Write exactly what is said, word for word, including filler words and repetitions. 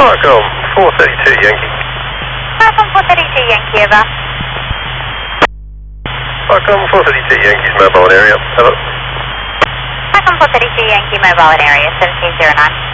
Parcom four thirty-two Yankee. Parcom four thirty-two Yankee, over. Parcom four thirty-two Yankee's mobile in area. Hello. Parcom four thirty-two Yankee, mobile in area seventeen zero nine.